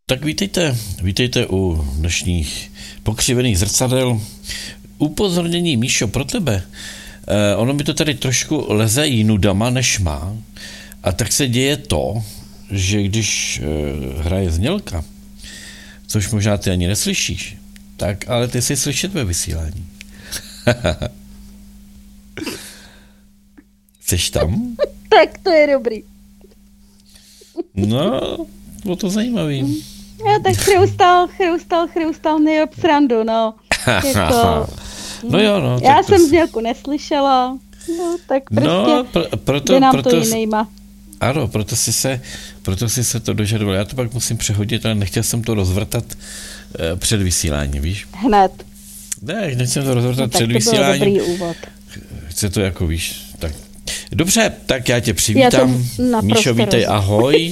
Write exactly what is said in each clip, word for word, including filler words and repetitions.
Tak vítejte, vítejte u dnešních pokřivených zrcadel. Upozornění, Míšo, pro tebe. Eh, ono mi to tady trošku leze jinudama, než má. A tak se děje to, že když eh, hraje znělka, což možná ty ani neslyšíš, tak ale ty jsi slyšet ve vysílání. Jseš tam? Tak to je dobrý. No, bylo to zajímavý. Já tak chroustal, chroustal, chroustal nejop srandu, no. Jako, no jo, no. Já jsem to... znělku neslyšela, no tak prostě no, pr- proto, by nám proto, to jinejma. Ano, proto si se, proto si se to dožadoval. Já to pak musím přehodit, ale nechtěl jsem to rozvrtat eh, před vysíláním, víš? Hned. Ne, hned jsem to rozvrtat No, před to vysíláním. dobrý úvod. Chce to jako, víš, tak. Dobře, tak já tě přivítám. Já Míšo, vítej, rozumím. ahoj.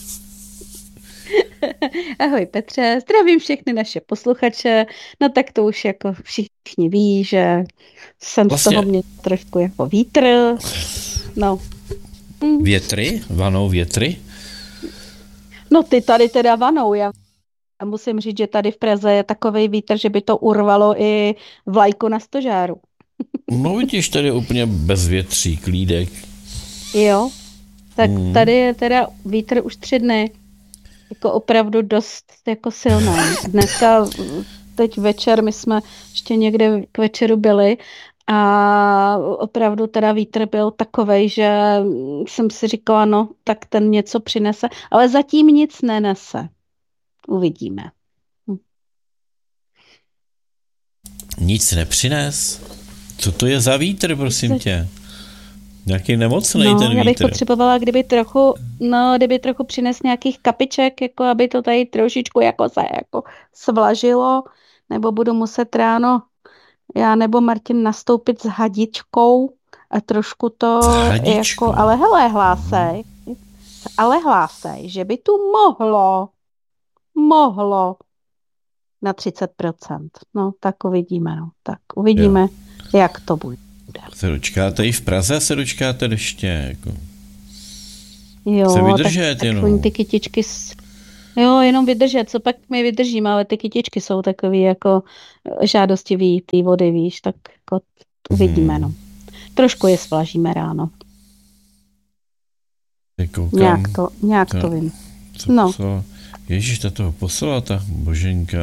Ahoj Petře, zdravím všechny naše posluchače, no tak to už jako všichni ví, že jsem Vlastně- z toho mě trošku jako vítr, no. Hm. Větry, vanou větry. No ty tady teda vanou, já já musím říct, že tady v Praze je takovej vítr, že by to urvalo i vlajku na stožáru. No vidíš, tady je úplně bezvětří, klídek. Jo, tak Hmm. tady je teda vítr už tři dny, jako opravdu dost jako silný. Dneska, teď večer, my jsme ještě někde k večeru byli a opravdu teda vítr byl takovej, že jsem si říkala, no, tak ten něco přinese, ale zatím nic nenese. Uvidíme. Nic nepřines. Co to je za vítr, prosím tě? Nějaký nemocnej No, ten já bych vítr. potřebovala, kdyby trochu, no, kdyby trochu přines nějakých kapiček, jako aby to tady trošičku jako se jako svlažilo, nebo budu muset ráno já nebo Martin nastoupit s hadičkou a trošku to S hadičkou? jako, ale hele, hlásej, ale hlásej, že by tu mohlo, mohlo na třicet procent. No, tak uvidíme, no, tak uvidíme, jo. Jak to bude. Se dočkáte i v Praze, se dočkáte deště, jako. Jo, Se vydržet tak, jenom. tak ty kytičky, s- jo, jenom vydržet, co pak my vydržíme, ale ty kytičky jsou takový jako žádostivý té vody, víš, tak jako uvidíme, Hmm. no. Trošku je svlažíme ráno, Teď koukám, nějak to, nějak to- to vím. co no. poslala. Ježíš, ta toho poslala, ta boženka.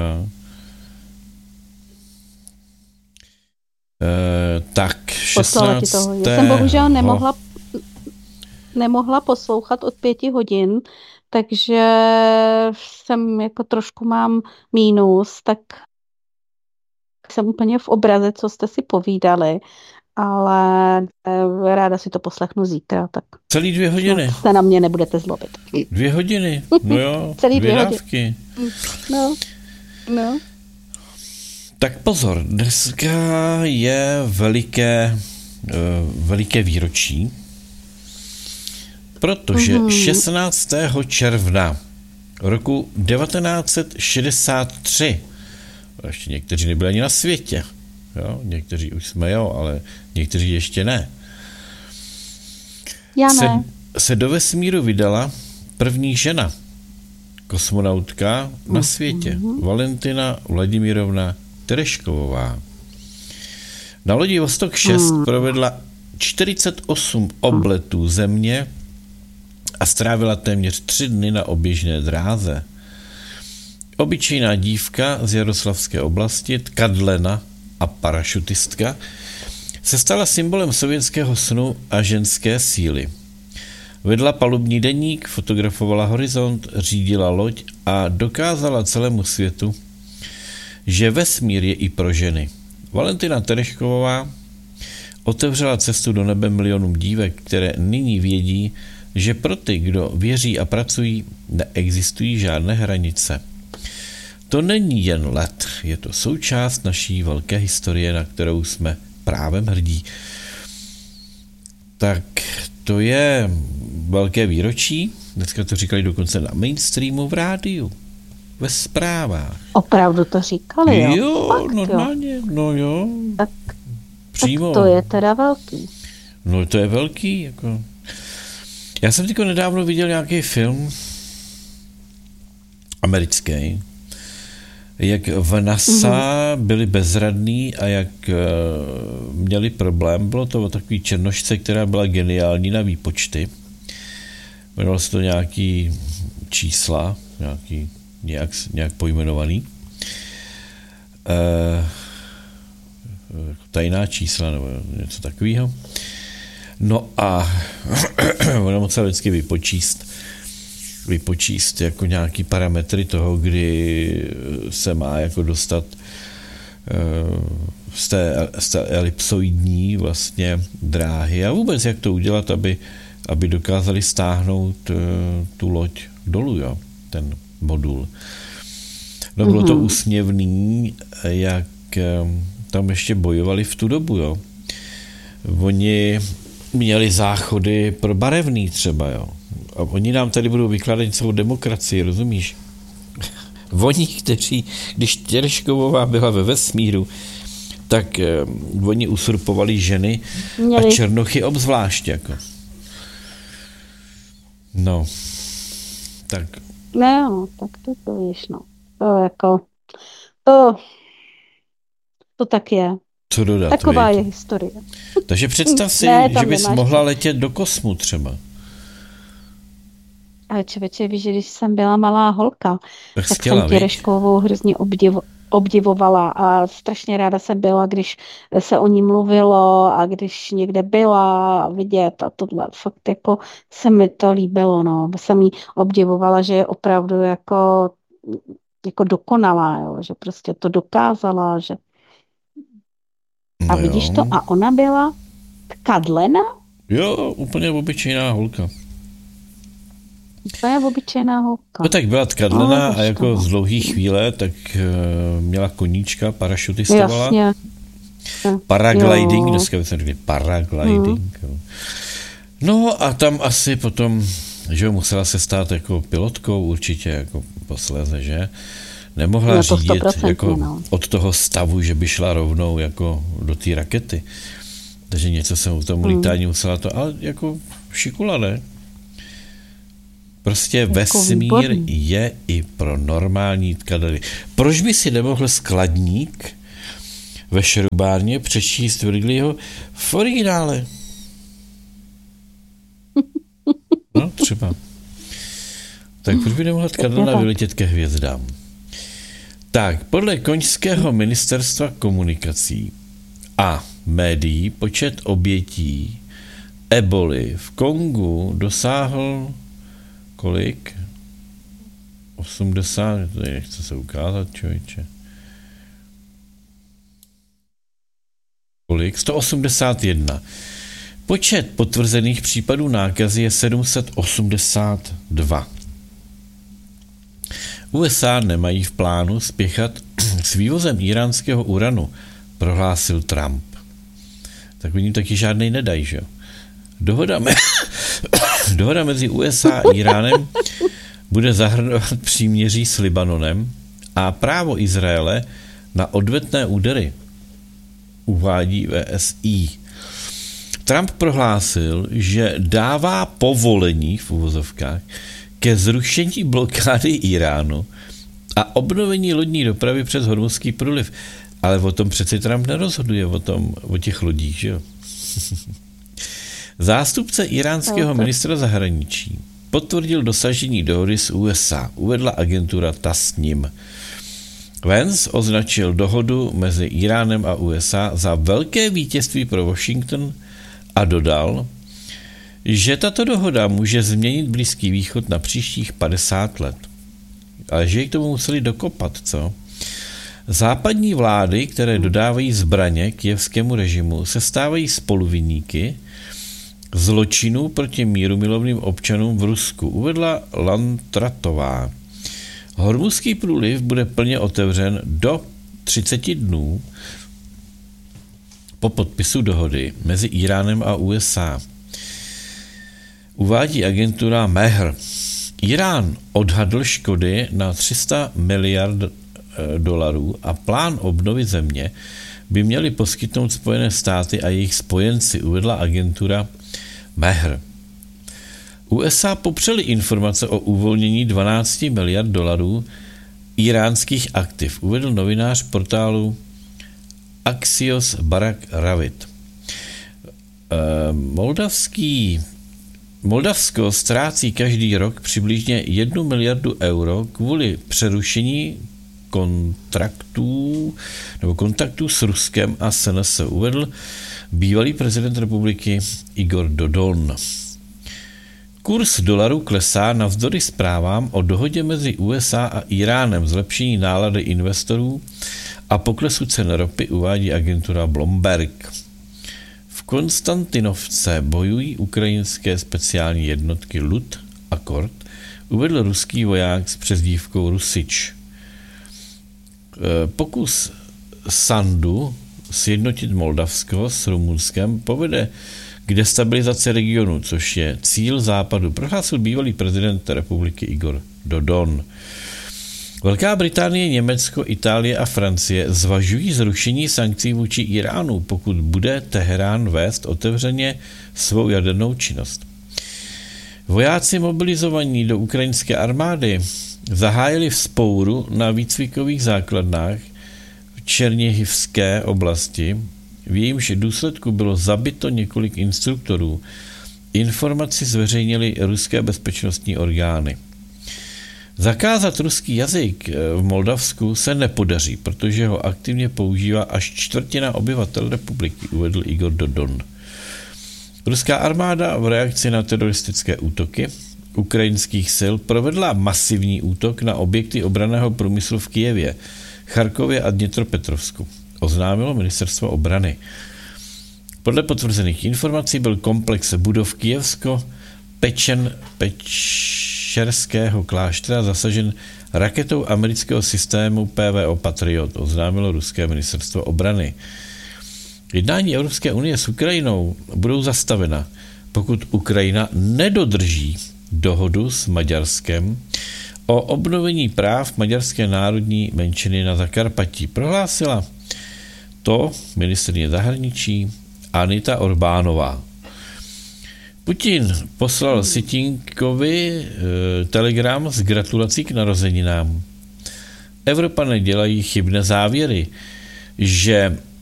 E, tak, Poslala ti toho. Já jsem bohužel nemohla, nemohla poslouchat od pěti hodin, takže jsem jako trošku mám mínus, tak jsem úplně v obraze, co jste si povídali, ale eh, ráda si to poslechnu zítra, tak Celý dvě hodiny. se na mě nebudete zlobit. Dvě hodiny, no jo, Celý dvě dvě hodiny. dávky. No, no. Tak pozor, dneska je veliké, uh, veliké výročí, protože Mhm. šestnáctého června roku devatenáct set šedesát tři, ještě někteří nebyli ani na světě, jo? Někteří už jsme, jo, ale někteří ještě ne, Já se, ne. se do vesmíru vydala první žena, kosmonautka na světě, Valentina Vladimirovna Tereškovová. Na lodi Vostok šest provedla čtyřicet osm obletů země a strávila téměř tři dny na oběžné dráze. Obyčejná dívka z Jaroslavské oblasti, tkadlena a parašutistka, se stala symbolem sovětského snu a ženské síly. Vedla palubní deník, fotografovala horizont, řídila loď a dokázala celému světu, že vesmír je i pro ženy. Valentina Tereškovová otevřela cestu do nebe milionům dívek, které nyní vědí, že pro ty, kdo věří a pracují, neexistují žádné hranice. To není jen let, je to součást naší velké historie, na kterou jsme právem hrdí. Tak to je velké výročí, dneska to říkali dokonce na mainstreamu v rádiu, ve zprávách. Opravdu to říkali, jo? Jo, Fakt, normálně, no jo. Tak, Přímo. tak to je teda velký. No to je velký, jako. Já jsem teďko nedávno viděl nějaký film americký, jak v NASA byli bezradní a jak měli problém. Bylo to o takový černošce, která byla geniální na výpočty. Jmenovalo se to nějaký čísla, nějaký, nějak, nějak pojmenovaný. E, tajná čísla nebo něco takového. No a ono musel vždycky vypočíst, vypočíst jako nějaký parametry toho, kdy se má jako dostat z té, z té elipsoidní vlastně dráhy a vůbec jak to udělat, aby, aby dokázali stáhnout tu loď dolů, jo, ten modul. No bylo to úsměvný, jak tam ještě bojovali v tu dobu, jo. Oni měli záchody pro barevný třeba, jo. A oni nám tady budou vykládat celou demokracii, rozumíš? Oni, kteří, když Tereškovová byla ve vesmíru, tak eh, oni usurpovali ženy měli. A černochy obzvlášť, jako. No, tak. No, tak to, to víš, no. To jako, to, to tak je. Co dodat? Taková víte? Je historie. Takže představ si, ne, že bys mohla to. Letět do kosmu třeba. Ale člověče, víš, že když jsem byla malá holka, tak, tak chtěla, jsem Tereškovou hrozně obdiv, obdivovala a strašně ráda jsem byla, když se o ní mluvilo a když někde byla vidět a tohle. Fakt jako se mi to líbilo, no. Jsem jí obdivovala, že je opravdu jako, jako dokonalá, jo. Že prostě to dokázala, že a no vidíš jo. to? A ona byla kadlena? Jo, úplně obyčejná holka. To je obyčejná holka. No tak byla tkadlená no, a jako z dlouhý chvíle, tak uh, měla koníčka, parašutistovala. Jasně. Paragliding, dneska bychom řekli paragliding. Hmm. No a tam asi potom, že musela se stát jako pilotkou určitě, jako posléze, že? Nemohla no, řídit jako no. Od toho stavu, že by šla rovnou jako do té rakety. Takže něco jsem u tom lítání hmm. musela to, ale jako šikula, ne? Prostě jako vesmír výborný. Je i pro normální tkadely. Proč by si nemohl skladník ve šrubárně přečíst Wrigleyho v originále? No, třeba. Tak proč by nemohla tkadlena vyletět ke hvězdám? Tak, podle Koňského ministerstva komunikací a médií počet obětí eboli v Kongu dosáhl kolik? osmdesát, tady nechce se ukázat, člověče. Kolik? sto osmdesát jedna. Počet potvrzených případů nákazy je sedm set osmdesát dva. U S A nemají v plánu spěchat s vývozem íránského uranu, prohlásil Trump. Tak oni taky žádnej nedají, že jo? Dohoda, me- Dohoda mezi U S A a Iránem bude zahrnovat příměří s Libanonem a právo Izraele na odvetné údery, uvádí V S I. Trump prohlásil, že dává povolení v uvozovkách ke zrušení blokády Iránu a obnovení lodní dopravy přes Hormuzský průliv. Ale o tom přeci Trump nerozhoduje, o tom, o těch lodích, že jo? Zástupce iránského ministra zahraničí potvrdil dosažení dohody s U S A, uvedla agentura Tasnim. Vance označil dohodu mezi Iránem a U S A za velké vítězství pro Washington a dodal, že tato dohoda může změnit Blízký východ na příštích padesát let. Ale že ji k tomu museli dokopat, co? Západní vlády, které dodávají zbraně kyjevskému režimu, se stávají spoluviníky zločinů proti mírumilovným občanům v Rusku, uvedla Lantratová. Hormuzský průliv bude plně otevřen do třiceti dnů po podpisu dohody mezi Iránem a U S A. Uvádí agentura Mehr. Irán odhadl škody na tři sta miliard dolarů a plán obnovy země by měly poskytnout Spojené státy a jejich spojenci, uvedla agentura Mehr. U S A popřeli informace o uvolnění dvanáct miliard dolarů iránských aktiv, uvedl novinář portálu Axios Barak Ravit. Moldavský, Moldavsko ztrácí každý rok přibližně jednu miliardu euro kvůli přerušení kontraktů nebo kontaktů s Ruskem a S N S, uvedl bývalý prezident republiky Igor Dodon. Kurz dolaru klesá navzdory zprávám o dohodě mezi U S A a Iránem, zlepšení nálady investorů a poklesu cen ropy, uvádí agentura Bloomberg. V Konstantinovce bojují ukrajinské speciální jednotky Lut a Kord, uvedl ruský voják s přezdívkou Rusič. Pokus Sandu sjednotit Moldavsko s Rumunskem povede k destabilizaci regionu, což je cíl západu, prohlásil bývalý prezident republiky Igor Dodon. Velká Británie, Německo, Itálie a Francie zvažují zrušení sankcí vůči Iránu, pokud bude Teherán vést otevřeně svou jadernou činnost. Vojáci mobilizovaní do ukrajinské armády zahájili vzpouru na výcvikových základnách v Černěhivské oblasti, v jejímž důsledku bylo zabito několik instruktorů. Informaci zveřejnili ruské bezpečnostní orgány. Zakázat ruský jazyk v Moldavsku se nepodaří, protože ho aktivně používá až čtvrtina obyvatel republiky, uvedl Igor Dodon. Ruská armáda v reakci na teroristické útoky ukrajinských sil provedla masivní útok na objekty obranného průmyslu v Kyjevě, Charkově a Dněpropetrovsku, oznámilo ministerstvo obrany. Podle potvrzených informací byl komplex budov Kyjevsko-Pečen Pečerského kláštera zasažen raketou amerického systému P V O Patriot, oznámilo ruské ministerstvo obrany. Jednání Evropské unie s Ukrajinou budou zastavena, pokud Ukrajina nedodrží dohodu s Maďarskem o obnovení práv maďarské národní menšiny na Zakarpatí, prohlásila to ministryně zahraničí Anita Orbánová. Putin poslal Sitínkovi e, telegram s gratulací k narozeninám. Evropané dělají chybné závěry, že